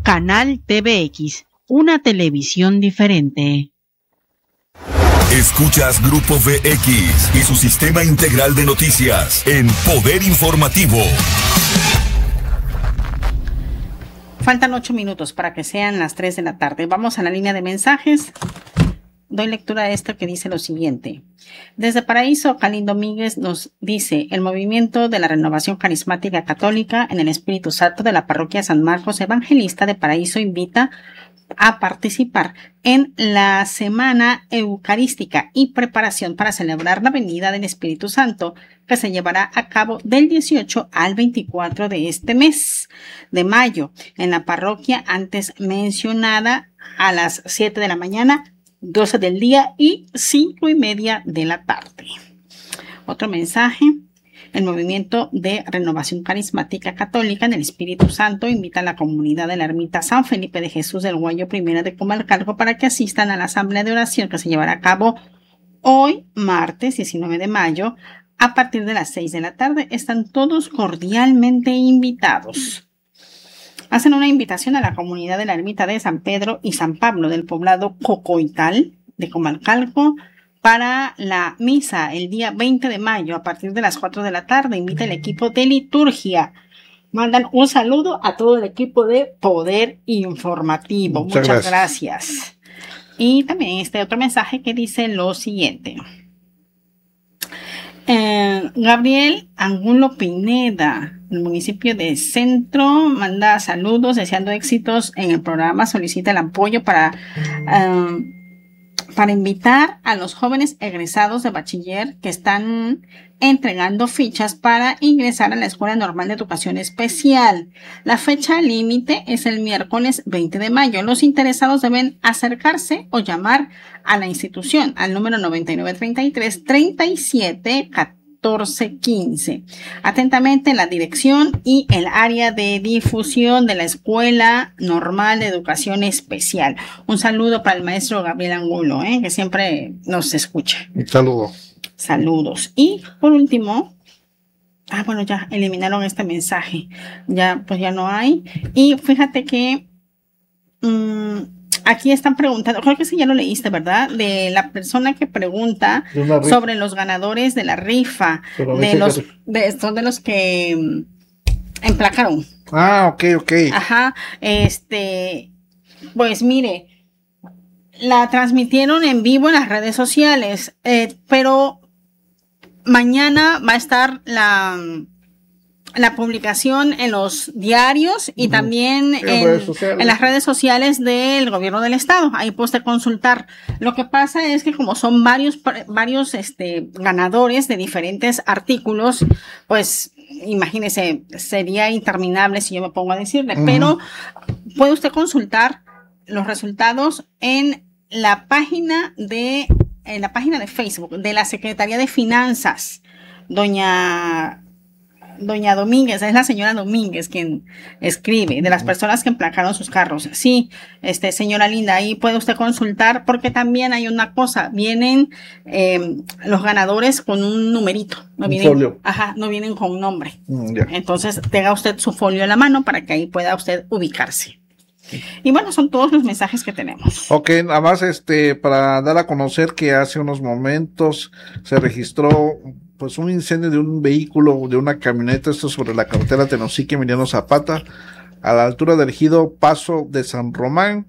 Canal TVX, una televisión diferente. Escuchas Grupo VX y su sistema integral de noticias en Poder Informativo. Faltan 8 minutos para que sean las 3 de la tarde. Vamos a la línea de mensajes. Doy lectura a esto que dice lo siguiente. Desde Paraíso, Kalin Domínguez nos dice: el movimiento de la Renovación Carismática Católica en el Espíritu Santo de la Parroquia San Marcos Evangelista de Paraíso invita a participar en la Semana Eucarística y preparación para celebrar la venida del Espíritu Santo, que se llevará a cabo del 18 al 24 de este mes de mayo en la parroquia antes mencionada, a las 7 de la mañana, 12 del día y 5:30 de la tarde. Otro mensaje. El movimiento de Renovación Carismática Católica en el Espíritu Santo invita a la comunidad de la ermita San Felipe de Jesús del Guayo I de Comalcalco para que asistan a la asamblea de oración que se llevará a cabo hoy, martes 19 de mayo, a partir de las 6 de la tarde. Están todos cordialmente invitados. Hacen una invitación a la comunidad de la ermita de San Pedro y San Pablo del poblado Cocoital de Comalcalco para la misa el día 20 de mayo a partir de las 4 de la tarde. Invita el equipo de liturgia. Mandan un saludo a todo el equipo de Poder Informativo. Muchas gracias. Y también este otro mensaje que dice lo siguiente. Gabriel Angulo Pineda, el municipio de Centro, manda saludos deseando éxitos en el programa. Solicita el apoyo para invitar a los jóvenes egresados de bachiller que están entregando fichas para ingresar a la Escuela Normal de Educación Especial. La fecha límite es el miércoles 20 de mayo. Los interesados deben acercarse o llamar a la institución al número 9933 37 14 15. Atentamente, la dirección y el área de difusión de la Escuela Normal de Educación Especial. Un saludo para el maestro Gabriel Angulo, que siempre nos escucha. Un saludo. Saludos. Y por último, bueno, ya eliminaron este mensaje. Ya, pues ya no hay. Y fíjate que aquí están preguntando, creo que sí ya lo leíste, ¿verdad? De la persona que pregunta sobre los ganadores de la rifa, son de los que emplacaron. Ok. Ajá, pues mire, la transmitieron en vivo en las redes sociales, pero mañana va a estar la publicación en los diarios y también en las redes sociales del gobierno del estado. Ahí puede usted consultar. Lo que pasa es que como son varios ganadores de diferentes artículos, pues imagínese, sería interminable si yo me pongo a decirle, pero puede usted consultar los resultados en la página de Facebook de la Secretaría de Finanzas. Doña Domínguez, es la señora Domínguez quien escribe, de las personas que emplacaron sus carros. Sí, señora linda, ahí puede usted consultar, porque también hay una cosa, vienen los ganadores con un numerito, no vienen con un nombre. Entonces, tenga usted su folio en la mano para que ahí pueda usted ubicarse. Y bueno, son todos los mensajes que tenemos. Ok, nada más para dar a conocer que hace unos momentos se registró pues un incendio de un vehículo, de una camioneta, esto sobre la carretera Tenosique Emiliano Zapata, a la altura del ejido Paso de San Román.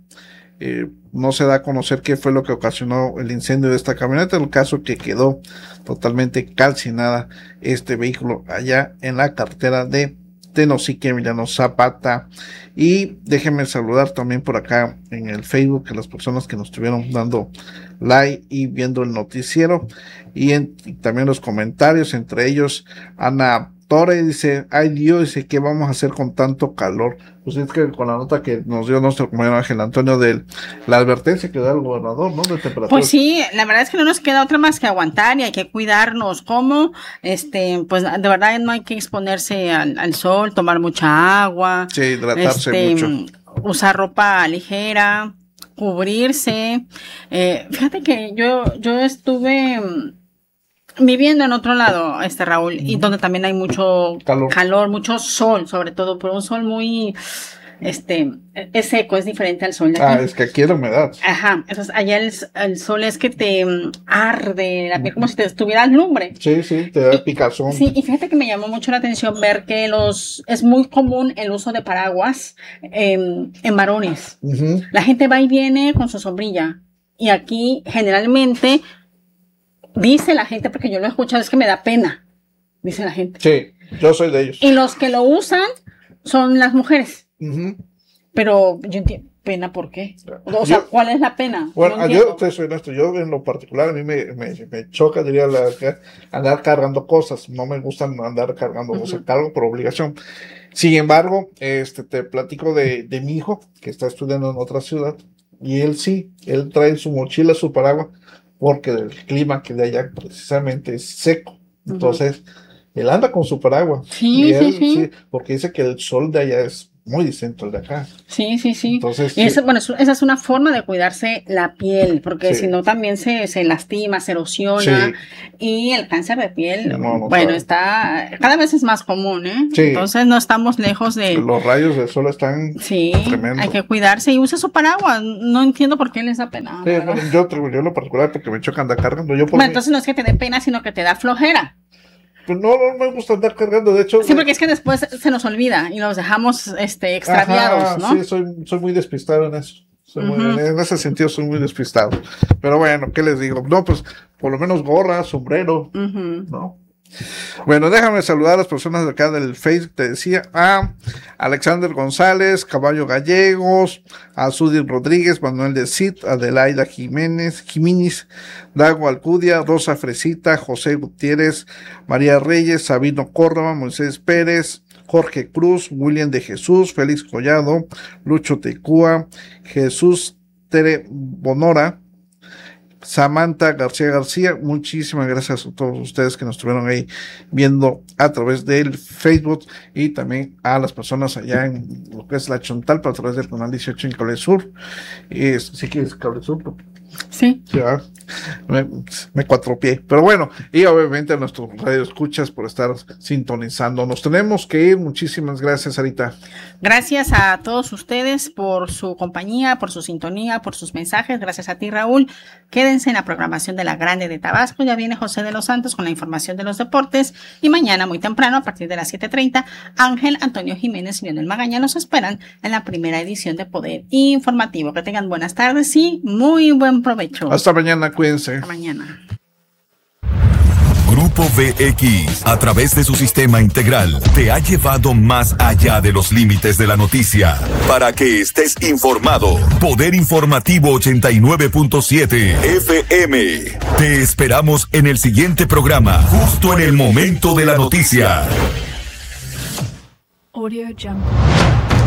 No se da a conocer qué fue lo que ocasionó el incendio de esta camioneta, el caso que quedó totalmente calcinada este vehículo allá en la carretera de Tenosique Emiliano Zapata. Y déjenme saludar también por acá en el Facebook a las personas que nos estuvieron dando like y viendo el noticiero, y también los comentarios, entre ellos Ana Torre dice: ay Dios, dice, ¿qué vamos a hacer con tanto calor? Pues es que con la nota que nos dio nuestro compañero Ángel Antonio de la advertencia que da el gobernador, ¿no? De temperatura. Pues sí, la verdad es que no nos queda otra más que aguantar y hay que cuidarnos. ¿Cómo? Pues de verdad no hay que exponerse al sol, tomar mucha agua. Sí, hidratarse mucho. Usar ropa ligera, cubrirse. Fíjate que yo estuve viviendo en otro lado, Raúl, y donde también hay mucho calor, mucho sol, sobre todo, pero un sol muy es seco, es diferente al sol de aquí. Es que aquí es la humedad. Ajá, entonces allá el sol es que te arde la piel como si te estuvieras lumbre. Sí, te da picazón. Sí, y fíjate que me llamó mucho la atención ver que es muy común el uso de paraguas en varones. Uh-huh. La gente va y viene con su sombrilla. Y aquí generalmente dice la gente, porque yo lo he escuchado, es que me da pena, dice la gente. Sí, yo soy de ellos. Y los que lo usan son las mujeres. Uh-huh. Pero yo entiendo, ¿pena por qué? O sea, ¿cuál es la pena? Bueno, no yo te soy honesto, yo en lo particular a mí me choca, diría, andar cargando cosas, no me gusta andar cargando, o sea, cargo por obligación. Sin embargo, te platico de mi hijo, que está estudiando en otra ciudad, y él trae su mochila, su paraguas, porque el clima que de allá precisamente es seco. Entonces, él anda con su paraguas. Sí. Porque dice que el sol de allá es muy distinto al de acá. Sí. Entonces, y esa es una forma de cuidarse la piel, porque si no también se lastima, se erosiona, y el cáncer de piel, está, cada vez es más común, ¿eh? Sí. Entonces no estamos lejos de... Los rayos del sol están tremendos. Hay que cuidarse y use su paraguas, no entiendo por qué les da pena. Sí, yo en lo particular porque me choca andar cargando. Entonces no es que te dé pena, sino que te da flojera. Pues no me gusta andar cargando, de hecho. Sí, porque es que después se nos olvida y nos dejamos extraviados, ¿no? Sí, soy muy despistado en eso. En ese sentido soy muy despistado. Pero bueno, ¿qué les digo? No, pues por lo menos gorra, sombrero, ¿no? Bueno, déjame saludar a las personas de acá del Facebook, te decía, a Alexander González, Caballo Gallegos, a Sudin Rodríguez, Manuel de Cid, Adelaida Jiménez, Dago Alcudia, Rosa Fresita, José Gutiérrez, María Reyes, Sabino Córdoba, Moisés Pérez, Jorge Cruz, William de Jesús, Félix Collado, Lucho Tecúa, Jesús Tere Bonora, Samantha García, muchísimas gracias a todos ustedes que nos estuvieron ahí viendo a través del Facebook y también a las personas allá en lo que es la Chontalpa a través del canal 18 en Cable Sur. ¿Sí quieres Cable Sur? Sí. Ya, me cuatropié. Pero bueno, y obviamente a nuestros radioescuchas por estar sintonizando. Nos tenemos que ir. Muchísimas gracias, Sarita. Gracias a todos ustedes por su compañía, por su sintonía, por sus mensajes. Gracias a ti, Raúl. Quédense en la programación de La Grande de Tabasco. Ya viene José de los Santos con la información de los deportes. Y mañana, muy temprano, a partir de las 7:30, Ángel Antonio Jiménez y Leonel Magaña nos esperan en la primera edición de Poder Informativo. Que tengan buenas tardes y muy buen provecho. Hasta mañana, cuídense. Hasta mañana. Grupo VX, a través de su sistema integral, te ha llevado más allá de los límites de la noticia para que estés informado. Poder Informativo 89.7 FM. Te esperamos en el siguiente programa, justo en el momento de la noticia. Audio Jungle.